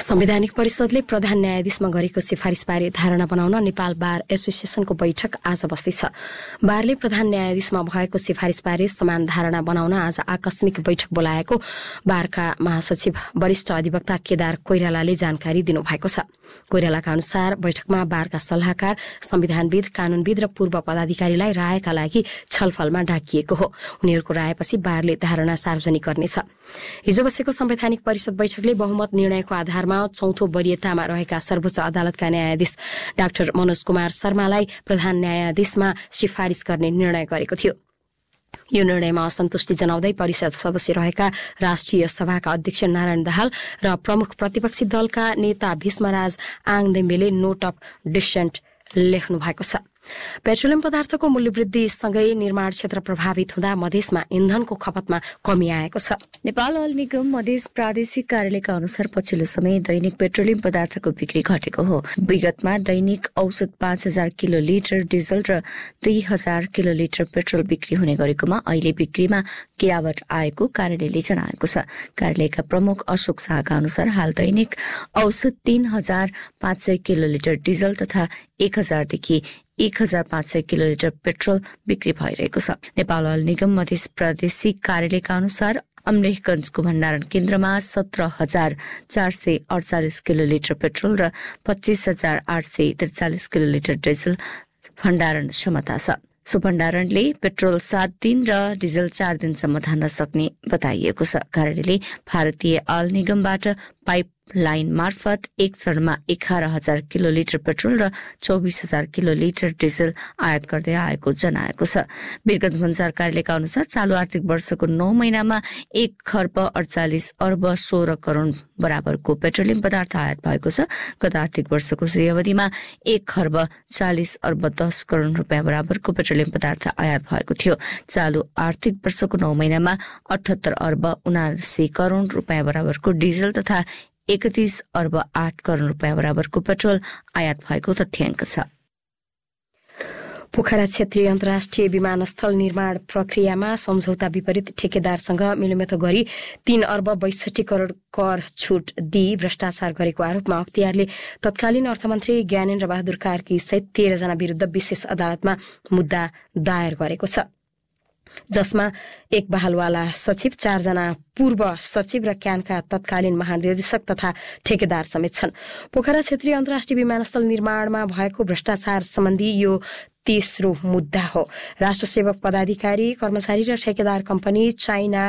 संवैधानिक परिषदले प्रधान न्यायाधीशमा गरेको सिफारिसबारे धारणा बनाउन नेपाल बार एसोसिएसनको बैठक आज बस्दैछ। बारले प्रधान न्यायाधीशमा भएको सिफारिसबारे समान धारणा बनाउन आज आकस्मिक बैठक बोलाएको बारका महासचिव वरिष्ठ अधिवक्ता केदार कोइरालाले जानकारी दिनुभएको छ। कोइरालाका अनुसार बैठकमा बारका सल्लाहकार, संविधानविद, कानूनविद र पूर्व पदाधिकारीलाई रायका लागि छलफलमा डाकिएको हो। उनीहरूको रायपछि बारले धारणा सार्वजनिक गर्नेछ। हिजो बसेको संवैधानिक परिषद बैठकले बहुमत निर्णयको आधारमा चौथो वरियतामा रहेका सर्वोच्च अदालतका न्यायाधीश डाक्टर मनोज कुमार शर्मालाई प्रधान न्यायाधीशमा सिफारिस गर्ने निर्णय गरेको थियो। यो निर्णयमा असन्तुष्टि जनाउँदै परिषद सदस्य रहेका राष्ट्रिय सभाका अध्यक्ष नारायण दाहाल र प्रमुख प्रतिपक्षी दलका नेता भीष्मराज आङदेम्बेले नोट अफ डिसेन्ट लेख्नु भएको छ। पेट्रोलियम पदार्थको मूल्यवृद्धिसँगै निर्माण क्षेत्र प्रभावित हुँदा मधेसमा इन्धनको खपतमा कमी आएको छ। नेपाल ओइल निगम मधेस प्रादेशिक कार्यालयका अनुसार पछिल्लो समय दैनिक पेट्रोलियम पदार्थको बिक्री घटेको हो। विगतमा दैनिक औसत 5000 किलोलिटर डिजल र 2000 किलोलिटर पेट्रोल बिक्री हुने गरेकोमा अहिले बिक्रीमा गिरावट आएको कार्यालयले जनाएको छ। कार्यालयका प्रमुख अशोक शाहका अनुसार हाल दैनिक औसत 3500 किलोलिटर डिजल तथा 1000 देखि 1500 किलोलिटर पेट्रोल बिक्री भइरहेको छ। नेपाल ओइल निगम मधेस प्रादेशिक कार्यालयका अनुसार अमलेखगञ्जको भण्डारण केन्द्रमा 17448 किलोलिटर पेट्रोल र 25843 किलोलिटर डिजल भण्डारण क्षमता छ। सो भण्डारणले पेट्रोल 7 दिन र डिजल 4 दिनसम्म धान्न सक्ने बताइएको छ। कार्यालयले भारतीय ओइल निगमबाट पाइप लाइन मार्फत एक चरणमा 11000 किलोलिटर पेट्रोल र 24000 किलोलिटर डिजल आयात गर्दै आएको जनाएको छ। वीरगञ्ज भन्सार कार्यालयका अनुसार चालू आर्थिक वर्षको 9 महिनामा 1,48,16 करोड बराबरको पेट्रोलियम पदार्थ आयात भएको छ। गत आर्थिक वर्षको सोही अवधिमा 1,40,10 करोड रुपियाँ बराबरको पेट्रोलियम पदार्थ आयात भएको थियो। चालू आर्थिक वर्षको 9 महिनामा 78,79 करोड रुपियाँ बराबरको डिजल तथा 31,08 करोड रुपियाँ बराबरको पेट्रोल आयात भएको तथ्याङ्क छ। पोखरा क्षेत्रीय अन्तर्राष्ट्रिय विमानस्थल निर्माण प्रक्रियामा सम्झौता विपरीत ठेकेदारसँग मिलेमतो गरी 3,62 करोड कर छुट दिई भ्रष्टाचार गरेको आरोपमा अख्तियारले तत्कालीन अर्थमन्त्री ज्ञानेन्द्र बहादुर कार्की सहित 13 जना विरुद्ध विशेष अदालतमा मुद्दा दायर गरेको छ, जसमा एक बहालवाला सचिव, 4 जना पूर्व सचिव र क्यानका तत्कालीन महानिर्देशक तथा ठेकेदार समेत छन्। पोखरा क्षेत्रीय अन्तर्राष्ट्रिय विमानस्थल निर्माणमा भएको भ्रष्टाचार सम्बन्धी यो तेस्रो मुद्दा हो। राष्ट्रसेवक पदाधिकारी, कर्मचारी र ठेकेदार कम्पनी चाइना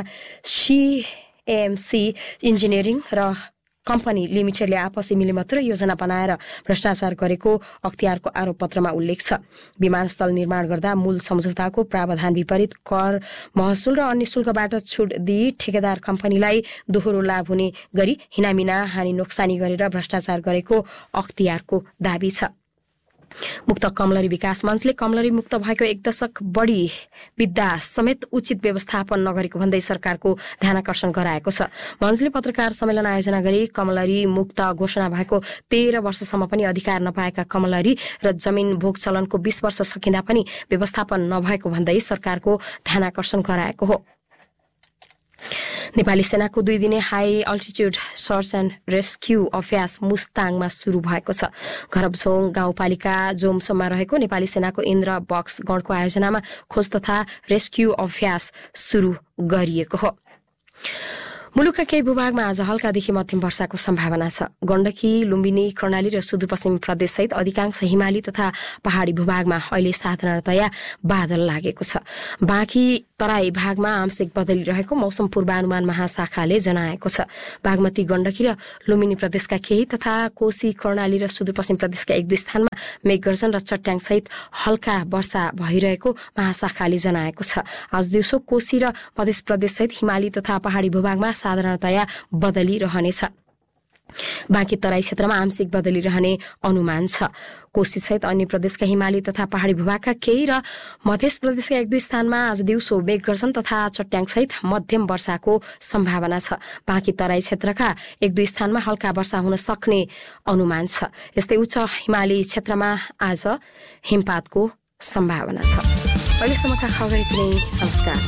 CAMC इन्जिनियरिङ र कम्पनी लिमिटेडले आपसी मिलेमत र योजना बनाएर भ्रष्टाचार गरेको अख्तियारको आरोपपत्रमा उल्लेख छ। विमानस्थल निर्माण गर्दा मूल सम्झौताको प्रावधान विपरीत कर, महसुल र अन्य शुल्कबाट छुट दिई ठेकेदार कम्पनीलाई दोहोरो लाभ हुने गरी हिनामिना हानि नोक्सानी गरेर भ्रष्टाचार गरेको अख्तियारको दाबी छ। मुक्त कमलरी विकास मञ्चले कमलरी मुक्त भएको 1 दशक बढी बित्दा समेत उचित व्यवस्थापन नगरेको भन्दै सरकारको ध्यानाकर्षण गराएको छ। मञ्चले पत्रकार सम्मेलन आयोजना गरी कमलरी मुक्त घोषणा भएको 13 वर्षसम्म पनि अधिकार नपाएका कमलरी र जमिन भोग चलनको 20 वर्ष सकिँदा पनि व्यवस्थापन नभएको भन्दै सरकारको ध्यानाकर्षण गराएको हो। नेपाली सेनाको 2 दिने high altitude search and rescue अभ्यास मुस्ताङमा सुरु भएको छ। घरबझोङ गाउँपालिका जोमसोममा रहेको नेपाली सेनाको इन्द्र बक्स गणको आयोजनामा खोज तथा रेस्क्यू अभ्यास सुरु गरिएको हो। मुलुकका केही भूभागमा आज हल्कादेखि मध्यम वर्षाको सम्भावना छ। गण्डकी, लुम्बिनी, कर्णाली र सुदूरपश्चिम प्रदेशसहित अधिकांश हिमाली तथा पहाडी भूभागमा अहिले साधारणतया बादल लागेको छ। बाँकी तराई भागमा आंशिक बदली रहेको मौसम पूर्वानुमान महाशाखाले जनाएको छ। बागमती, गण्डकी र लुम्बिनी प्रदेशका केही तथा कोशी, कर्णाली र सुदूरपश्चिम प्रदेशका 1-2 स्थानमा मेघगर्जन र चट्याङ सहित हल्का वर्षा भइरहेको महाशाखाले जनाएको छ। आज दिउँसो कोशी र मध्य प्रदेश सहित हिमाली तथा पहाडी भूभागमा साधारणतया बदली रहनेछ। बाँकी तराई क्षेत्रमा आंशिक बदली रहने अनुमान छ। कोशी सहित अन्य प्रदेशका हिमाली तथा पहाडी भूभागका केही र मध्य प्रदेशका 1-2 स्थानमा आज दिउँसो मेघगर्जन तथा चट्याङ सहित मध्यम वर्षाको सम्भावना छ। बाँकी तराई क्षेत्रका 1-2 स्थानमा हल्का वर्षा हुन सक्ने अनुमान छ। यस्तै उच्च हिमाली क्षेत्रमा आज हिमपातको सम्भावना छ। अहिलेसम्मका खबर यति नै। नमस्कार।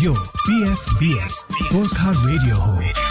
यो PFBS गोर्खा रेडियो हो।